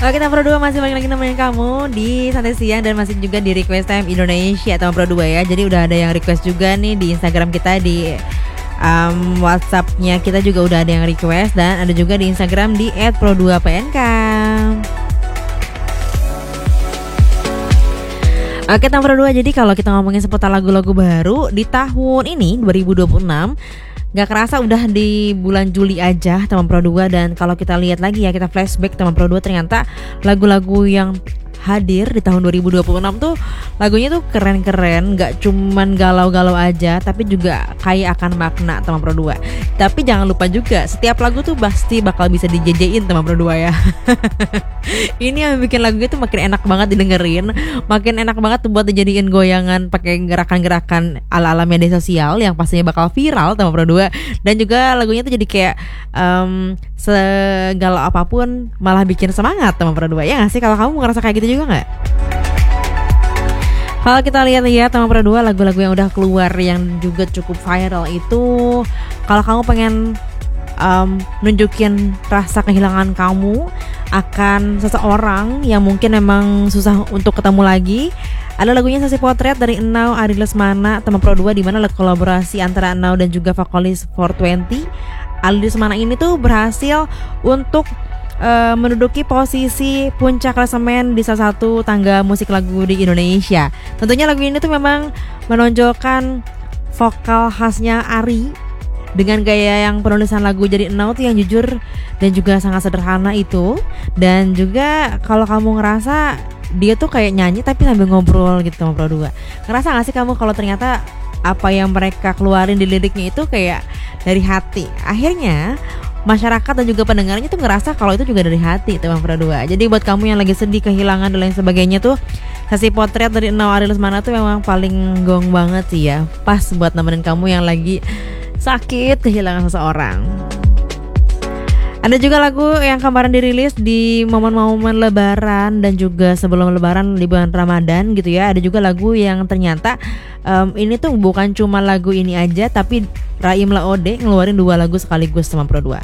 Oke, Teman Pro 2 masih lagi nemenin kamu di Santai Siang dan masih juga di Request Time Indonesia Teman Pro 2 ya. Jadi udah ada yang request juga nih di Instagram kita, di WhatsApp-nya kita juga udah ada yang request, dan ada juga di Instagram di @pro2pnk. Oke, Teman Pro 2, jadi kalau kita ngomongin seputar lagu-lagu baru di tahun ini 2026, gak kerasa udah di bulan Juli aja Teman Pro 2. Dan kalau kita lihat lagi ya, kita flashback Teman Pro 2, ternyata lagu-lagu yang hadir di tahun 2026 tuh lagunya tuh keren-keren, gak cuman galau-galau aja, tapi juga kaya akan makna Teman Pro 2. Tapi jangan lupa juga, setiap lagu tuh pasti bakal bisa dijejein Teman Pro 2 ya. Ini yang bikin lagunya tuh makin enak banget didengerin, makin enak banget tuh buat dijadiin goyangan pakai gerakan-gerakan ala-ala media sosial yang pastinya bakal viral Teman Pro 2. Dan juga lagunya tuh jadi kayak segalau apapun malah bikin semangat Teman Pro 2. Ya gak sih? Kalau kamu ngerasa kayak gitu juga gak? Kalau kita lihat-lihat Teman Pro 2, lagu-lagu yang udah keluar yang juga cukup viral itu, kalau kamu pengen nunjukin rasa kehilangan kamu akan seseorang yang mungkin emang susah untuk ketemu lagi, ada lagunya Sesi Potret dari Enau Ari Lesmana Teman Pro 2, di mana kolaborasi antara Enau dan juga vokalis 420 Ari Lesmana ini tuh berhasil untuk menduduki posisi puncak klasemen di salah satu tangga musik lagu di Indonesia. Tentunya lagu ini tuh memang menonjolkan vokal khasnya Ari dengan gaya yang penulisan lagu jadi Enau tuh yang jujur dan juga sangat sederhana itu. Dan juga kalau kamu ngerasa dia tuh kayak nyanyi tapi sambil ngobrol gitu Teman Pro 2. Ngerasa gak sih kamu kalau ternyata apa yang mereka keluarin di liriknya itu kayak dari hati? Akhirnya masyarakat dan juga pendengarnya tuh ngerasa kalau itu juga dari hati Teman Pro 2. Jadi buat kamu yang lagi sedih, kehilangan dan lain sebagainya tuh, Sesi Potret dari Enau Ari Lesmana tuh memang paling gong banget sih ya. Pas buat nemenin kamu yang lagi sakit kehilangan seseorang. Ada juga lagu yang kemarin dirilis di momen-momen lebaran dan juga sebelum lebaran di bulan Ramadan gitu ya. Ada juga lagu yang ternyata ini tuh bukan cuma lagu ini aja, tapi Raim Laode ngeluarin 2 lagu sekaligus Teman Pro 2.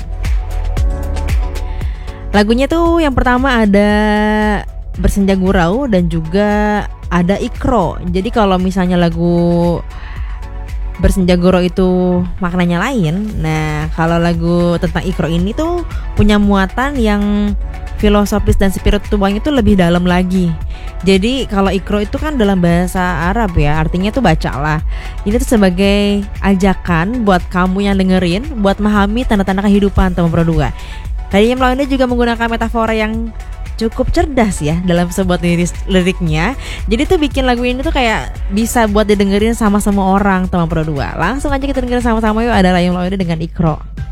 Lagunya tuh yang pertama ada Bersenja Gurau dan juga ada Ikro. Jadi kalau misalnya lagu Bersenja Gurau itu maknanya lain, nah kalau lagu tentang Ikro ini tuh punya muatan yang filosofis dan spiritualnya itu lebih dalam lagi. Jadi kalau Ikro itu kan dalam bahasa Arab ya, artinya tuh bacalah. Ini tuh sebagai ajakan buat kamu yang dengerin buat memahami tanda-tanda kehidupan Teman Pro 2. Kayaknya Melawan ini juga menggunakan metafora yang cukup cerdas ya dalam sebuah liriknya. Jadi tuh bikin lagu ini tuh kayak bisa buat didengerin sama semua orang Teman Pro 2. Langsung aja kita dengerin sama-sama yuk, ada Raim Laode dengan Ikro.